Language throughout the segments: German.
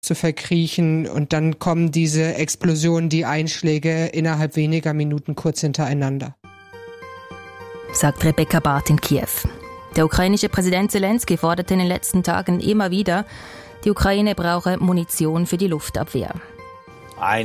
zu verkriechen und dann kommen diese Explosionen, die Einschläge innerhalb weniger Minuten kurz hintereinander. Sagt Rebecca Barth in Kiew. Der ukrainische Präsident Zelensky forderte in den letzten Tagen immer wieder, die Ukraine brauche Munition für die Luftabwehr. I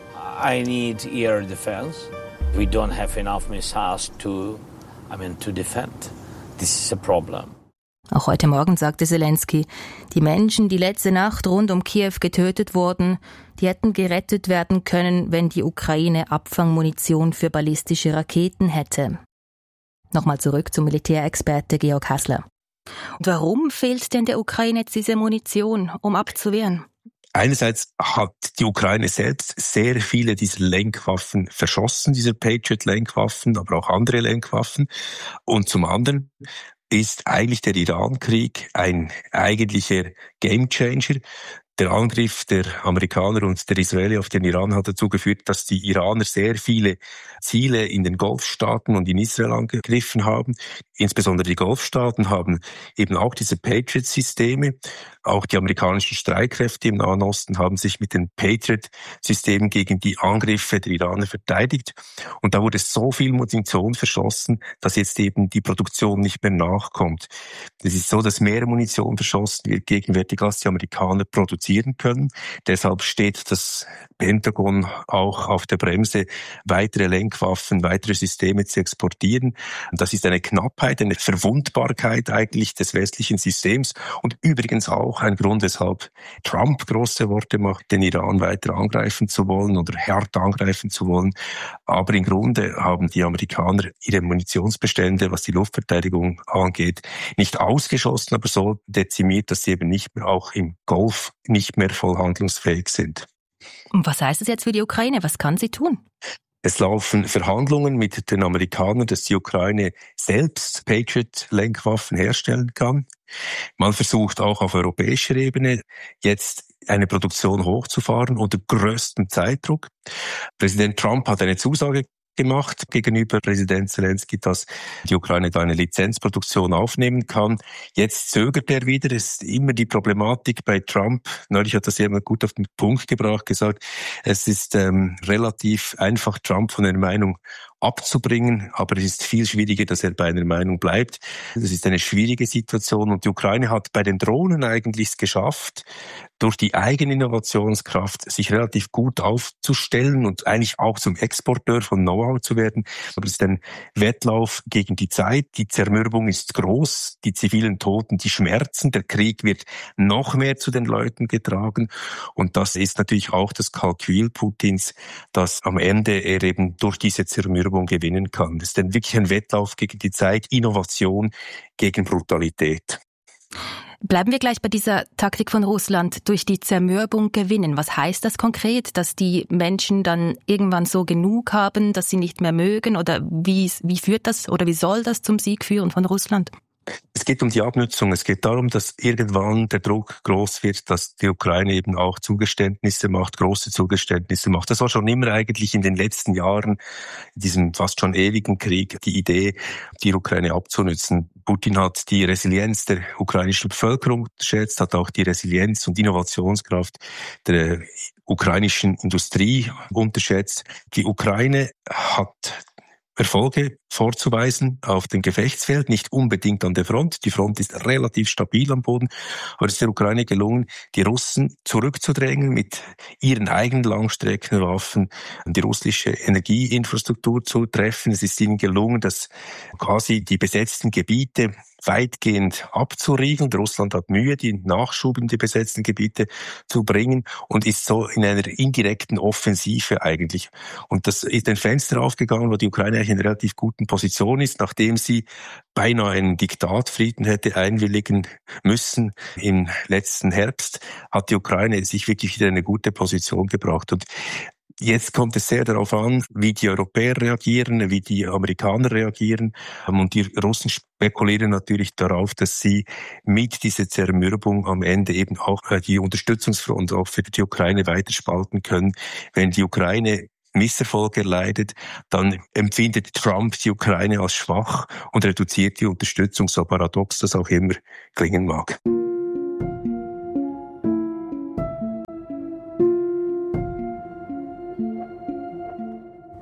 need air defense. We don't have enough missiles to defend. This is a problem. Auch heute Morgen sagte Zelensky, die Menschen, die letzte Nacht rund um Kiew getötet wurden, die hätten gerettet werden können, wenn die Ukraine Abfangmunition für ballistische Raketen hätte. Nochmal zurück zum Militärexperte Georg Hassler. Und warum fehlt denn der Ukraine jetzt diese Munition, um abzuwehren? Einerseits hat die Ukraine selbst sehr viele dieser Lenkwaffen verschossen, diese Patriot-Lenkwaffen, aber auch andere Lenkwaffen. Und zum anderen ist eigentlich der Iran-Krieg ein eigentlicher Gamechanger. Der Angriff der Amerikaner und der Israelis auf den Iran hat dazu geführt, dass die Iraner sehr viele Ziele in den Golfstaaten und in Israel angegriffen haben. Insbesondere die Golfstaaten haben eben auch diese Patriot-Systeme. Auch die amerikanischen Streitkräfte im Nahen Osten haben sich mit den Patriot-Systemen gegen die Angriffe der Iraner verteidigt. Und da wurde so viel Munition verschossen, dass jetzt eben die Produktion nicht mehr nachkommt. Es ist so, dass mehr Munition verschossen wird gegenwärtig, als die Amerikaner produzieren können. Deshalb steht das Pentagon auch auf der Bremse, weitere Lenkwaffen, weitere Systeme zu exportieren. Und das ist eine Knappheit, eine Verwundbarkeit eigentlich des westlichen Systems und übrigens auch ein Grund, weshalb Trump große Worte macht, den Iran weiter angreifen zu wollen oder hart angreifen zu wollen. Aber im Grunde haben die Amerikaner ihre Munitionsbestände, was die Luftverteidigung angeht, nicht ausgeschossen, aber so dezimiert, dass sie eben nicht mehr auch im Golf nicht mehr voll handlungsfähig sind. Und was heißt das jetzt für die Ukraine? Was kann sie tun? Es laufen Verhandlungen mit den Amerikanern, dass die Ukraine selbst Patriot-Lenkwaffen herstellen kann. Man versucht auch auf europäischer Ebene jetzt eine Produktion hochzufahren unter größtem Zeitdruck. Präsident Trump hat eine Zusage gemacht gegenüber Präsident Zelensky, dass die Ukraine da eine Lizenzproduktion aufnehmen kann. Jetzt zögert er wieder. Es ist immer die Problematik bei Trump. Neulich hat das jemand gut auf den Punkt gebracht, gesagt, es ist relativ einfach, Trump von einer Meinung abzubringen, aber es ist viel schwieriger, dass er bei einer Meinung bleibt. Das ist eine schwierige Situation und die Ukraine hat bei den Drohnen eigentlich es geschafft, durch die eigene Innovationskraft sich relativ gut aufzustellen und eigentlich auch zum Exporteur von Know-how zu werden. Aber es ist ein Wettlauf gegen die Zeit. Die Zermürbung ist groß, die zivilen Toten, die Schmerzen. Der Krieg wird noch mehr zu den Leuten getragen. Und das ist natürlich auch das Kalkül Putins, dass am Ende er eben durch diese Zermürbung gewinnen kann. Das ist dann wirklich ein Wettlauf gegen die Zeit, Innovation gegen Brutalität. Bleiben wir gleich bei dieser Taktik von Russland, durch die Zermürbung gewinnen. Was heißt das konkret, dass die Menschen dann irgendwann so genug haben, dass sie nicht mehr mögen? Oder wie führt das oder wie soll das zum Sieg führen von Russland? Es geht um die Abnutzung. Es geht darum, dass irgendwann der Druck groß wird, dass die Ukraine eben auch Zugeständnisse macht, große Zugeständnisse macht. Das war schon immer eigentlich in den letzten Jahren, in diesem fast schon ewigen Krieg, die Idee, die Ukraine abzunützen. Putin hat die Resilienz der ukrainischen Bevölkerung unterschätzt, hat auch die Resilienz und Innovationskraft der ukrainischen Industrie unterschätzt. Die Ukraine hat Erfolge vorzuweisen auf dem Gefechtsfeld, nicht unbedingt an der Front. Die Front ist relativ stabil am Boden, aber es ist der Ukraine gelungen, die Russen zurückzudrängen mit ihren eigenen Langstreckenwaffen, die russische Energieinfrastruktur zu treffen. Es ist ihnen gelungen, dass quasi die besetzten Gebiete weitgehend abzuriegeln. Russland hat Mühe, die Nachschub in die besetzten Gebiete zu bringen und ist so in einer indirekten Offensive eigentlich. Und das ist ein Fenster aufgegangen, wo die Ukraine eigentlich in einer relativ guten Position ist, nachdem sie beinahe einen Diktatfrieden hätte einwilligen müssen im letzten Herbst, hat die Ukraine sich wirklich wieder in eine gute Position gebracht. Und jetzt kommt es sehr darauf an, wie die Europäer reagieren, wie die Amerikaner reagieren. Und die Russen spekulieren natürlich darauf, dass sie mit dieser Zermürbung am Ende eben auch die Unterstützungsfront auch für die Ukraine weiterspalten können. Wenn die Ukraine Misserfolge erleidet, dann empfindet Trump die Ukraine als schwach und reduziert die Unterstützung, so paradox das auch immer klingen mag.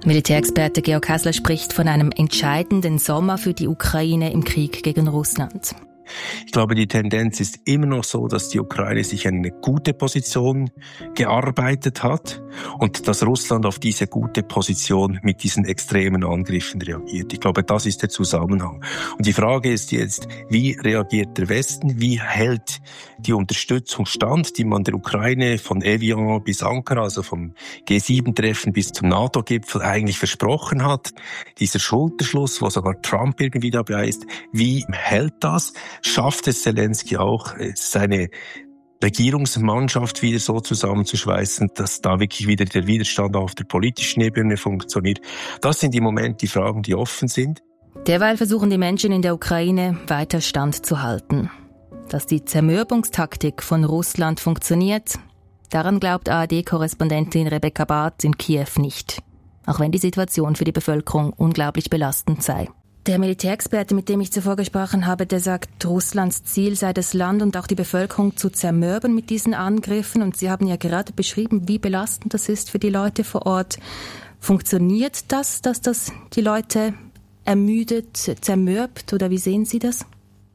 Militärexperte Georg Häsler spricht von einem entscheidenden Sommer für die Ukraine im Krieg gegen Russland. Ich glaube, die Tendenz ist immer noch so, dass die Ukraine sich eine gute Position gearbeitet hat und dass Russland auf diese gute Position mit diesen extremen Angriffen reagiert. Ich glaube, das ist der Zusammenhang. Und die Frage ist jetzt, wie reagiert der Westen? Wie hält die Unterstützung stand, die man der Ukraine von Evian bis Ankara, also vom G7-Treffen bis zum NATO-Gipfel eigentlich versprochen hat? Dieser Schulterschluss, wo sogar Trump irgendwie dabei ist, wie hält das? Schafft es Zelensky auch, seine Regierungsmannschaft wieder so zusammenzuschweißen, dass da wirklich wieder der Widerstand auf der politischen Ebene funktioniert? Das sind im Moment die Fragen, die offen sind. Derweil versuchen die Menschen in der Ukraine weiter Stand zu halten. Dass die Zermürbungstaktik von Russland funktioniert, daran glaubt ARD-Korrespondentin Rebecca Barth in Kiew nicht. Auch wenn die Situation für die Bevölkerung unglaublich belastend sei. Der Militärexperte, mit dem ich zuvor gesprochen habe, der sagt, Russlands Ziel sei das Land und auch die Bevölkerung zu zermürben mit diesen Angriffen. Und Sie haben ja gerade beschrieben, wie belastend das ist für die Leute vor Ort. Funktioniert das, dass das die Leute ermüdet, zermürbt, oder wie sehen Sie das?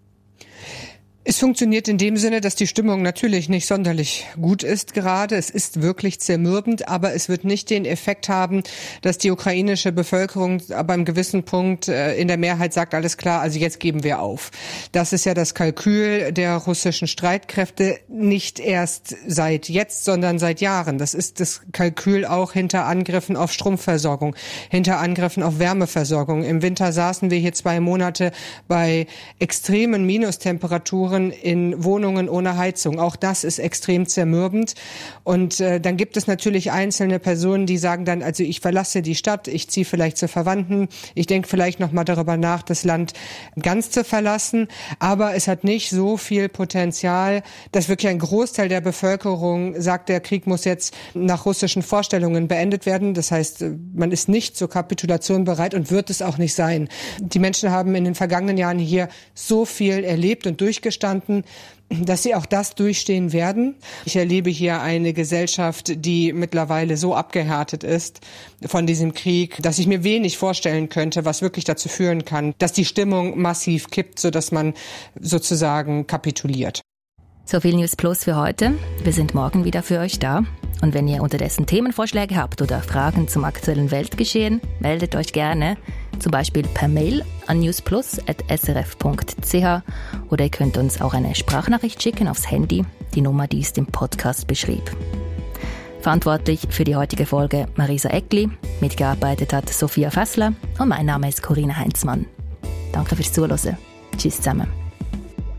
Es funktioniert in dem Sinne, dass die Stimmung natürlich nicht sonderlich gut ist gerade. Es ist wirklich zermürbend, aber es wird nicht den Effekt haben, dass die ukrainische Bevölkerung ab einem gewissen Punkt in der Mehrheit sagt, alles klar, also jetzt geben wir auf. Das ist ja das Kalkül der russischen Streitkräfte, nicht erst seit jetzt, sondern seit Jahren. Das ist das Kalkül auch hinter Angriffen auf Stromversorgung, hinter Angriffen auf Wärmeversorgung. Im Winter saßen wir hier 2 Monate bei extremen Minustemperaturen in Wohnungen ohne Heizung. Auch das ist extrem zermürbend. Und dann gibt es natürlich einzelne Personen, die sagen dann, also ich verlasse die Stadt, ich ziehe vielleicht zu Verwandten, ich denke vielleicht noch mal darüber nach, das Land ganz zu verlassen. Aber es hat nicht so viel Potenzial, dass wirklich ein Großteil der Bevölkerung sagt, der Krieg muss jetzt nach russischen Vorstellungen beendet werden. Das heißt, man ist nicht zur Kapitulation bereit und wird es auch nicht sein. Die Menschen haben in den vergangenen Jahren hier so viel erlebt und durchgestanden, dass sie auch das durchstehen werden. Ich erlebe hier eine Gesellschaft, die mittlerweile so abgehärtet ist von diesem Krieg, dass ich mir wenig vorstellen könnte, was wirklich dazu führen kann, dass die Stimmung massiv kippt, sodass man sozusagen kapituliert. So viel News Plus für heute. Wir sind morgen wieder für euch da. Und wenn ihr unterdessen Themenvorschläge habt oder Fragen zum aktuellen Weltgeschehen, meldet euch gerne, zum Beispiel per Mail an newsplus@srf.ch oder ihr könnt uns auch eine Sprachnachricht schicken aufs Handy. Die Nummer, die ist im Podcast beschrieben. Verantwortlich für die heutige Folge Marisa Eckli, mitgearbeitet hat Sophia Fessler und mein Name ist Corinna Heinzmann. Danke fürs Zuhören. Tschüss zusammen.